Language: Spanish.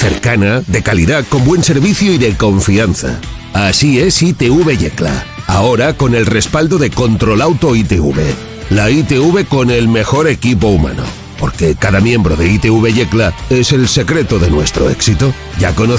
cercana, de calidad, con buen servicio y de confianza. Así es ITV Yecla. Ahora con el respaldo de Controlauto ITV. La ITV con el mejor equipo humano. Porque cada miembro de ITV Yecla es el secreto de nuestro éxito. Ya conoces